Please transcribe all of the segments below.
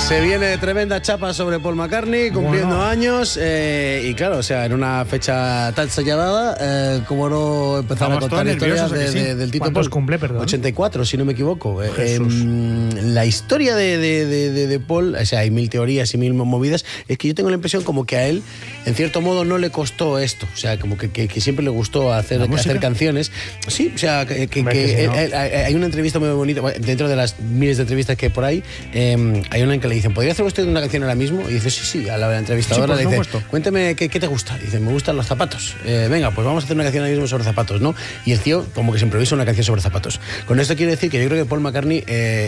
Se viene tremenda chapa sobre Paul McCartney, cumpliendo años, y claro, o sea, en una fecha tan señalada, como no empezar a contar historias del Tito ¿Cuántos Paul? cumple, perdón? 84, si no me equivoco. La historia de Paul, o sea, hay mil teorías y mil movidas, es que yo tengo la impresión como que a él, en cierto modo, no le costó esto, o sea, como que siempre le gustó hacer canciones. Sí, o sea, hay una entrevista muy bonita, dentro de las miles de entrevistas que hay por ahí, hay una en que le dicen, ¿podría hacer usted una canción ahora mismo? Y dice, sí, a la entrevistadora le dice, cuénteme qué te gusta. Dice, me gustan los zapatos. Venga, pues vamos a hacer una canción ahora mismo sobre zapatos, ¿no? Y el tío como que se improvisa una canción sobre zapatos. Con esto quiero decir que yo creo que Paul McCartney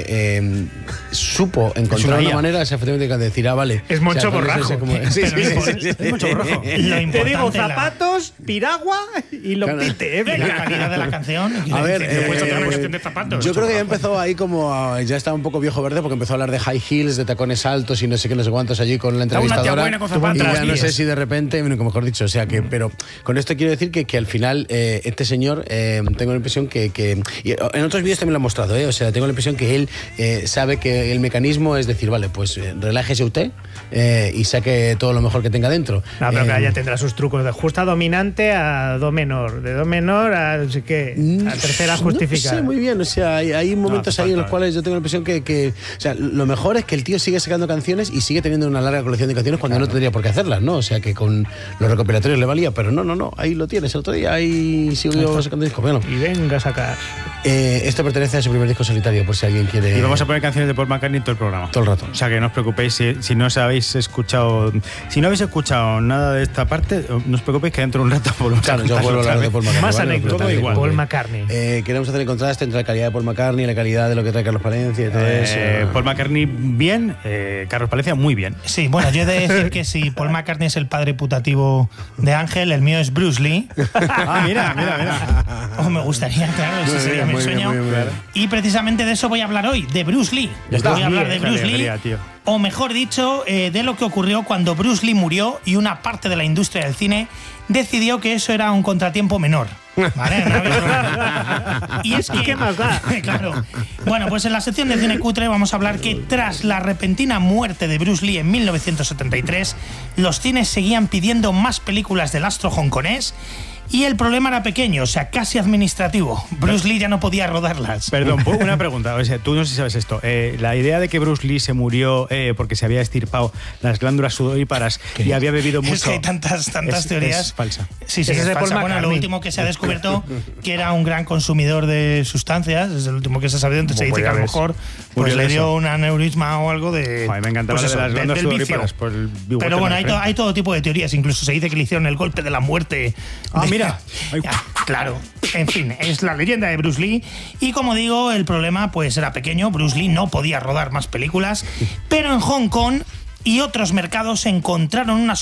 supo encontrar una manera efectivamente de decir, vale. Es Moncho Borrajo. Es Moncho Borrajo. Te digo zapatos, piragua y lo pite. La calidad de la canción. A ver, de zapatos. yo creo que ya empezó ahí como, ya estaba un poco viejo verde porque empezó a hablar de high heels, de tacones altos y no sé qué, no sé cuántos allí con la entrevistadora. Y ya no sé si de repente, bueno, mejor dicho, o sea que, pero con esto quiero decir que al final este señor, tengo la impresión que y en otros vídeos también lo ha mostrado, o sea, tengo la impresión que él sabe que el mecanismo es decir, vale, pues relájese usted y saque todo lo mejor que tenga dentro. No, pero que ya tendrá sus trucos de justa dominante a do menor, de do menor a no sé qué, a tercera justificada. No sé muy bien, o sea, hay momentos ahí en los cuales yo tengo la impresión que o sea, lo mejor es que el tío sigue sacando canciones y sigue teniendo una larga colección de canciones cuando no tendría por qué hacerlas, ¿no? O sea, que con los recopilatorios le valía, pero no, ahí lo tienes. El otro día ahí siguió sacando discos. Bueno, y venga a sacar. Esto pertenece a su primer disco solitario, por si alguien quiere. Y vamos a poner canciones de Paul McCartney todo el programa. Todo el rato. O sea, que no os preocupéis si no os habéis escuchado. Si no habéis escuchado nada de esta parte, no os preocupéis que dentro de un rato volvemos a yo vuelvo a hablar de Paul McCartney. Más anécdotas de Paul McCartney. Queremos hacer el contraste entre la calidad de Paul McCartney y la calidad de lo que trae Carlos Palencia y todo eso. Paul McCartney bien, Carlos Palencia muy bien. Sí, bueno, yo he de decir que si Paul McCartney es el padre putativo de Ángel, el mío es Bruce Lee. Mira. Me gustaría, claro, ese sería mi sueño. Y precisamente de eso voy a hablar hoy, de Bruce Lee. Voy a hablar de Bruce Lee, o mejor dicho, de lo que ocurrió cuando Bruce Lee murió y una parte de la industria del cine decidió que eso era un contratiempo menor. ¿Vale? Y es que, ¿qué más da? Claro. Bueno, pues en la sección de cine cutre vamos a hablar que tras la repentina muerte de Bruce Lee en 1973, los cines seguían pidiendo más películas del astro hongkonés. Y el problema era pequeño, o sea, casi administrativo. Bruce Lee ya no podía rodarlas. Perdón, una pregunta. O sea, tú no sé si sabes esto. La idea de que Bruce Lee se murió porque se había estirpado las glándulas sudoríparas y había bebido mucho. Es que hay tantas teorías. Es falsa. Sí, es falsa. Bueno, lo último que se ha descubierto que era un gran consumidor de sustancias, es el último que se ha sabido. Entonces se dice que a lo mejor pues le dio un aneurisma o algo de. Joder, me encanta pues de las glándulas sudoríparas. Pero bueno, hay todo tipo de teorías. Incluso se dice que le hicieron el golpe de la muerte. Mira. Claro, en fin, es la leyenda de Bruce Lee. Y como digo, el problema pues era pequeño. Bruce Lee no podía rodar más películas, pero en Hong Kong y otros mercados encontraron una